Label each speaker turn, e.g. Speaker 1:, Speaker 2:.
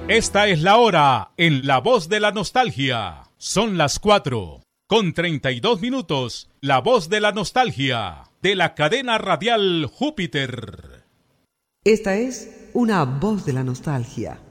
Speaker 1: Esta es la hora en La Voz de la Nostalgia. Son las 4:32. La Voz de la Nostalgia, de la cadena radial Júpiter.
Speaker 2: Esta es una Voz de la Nostalgia.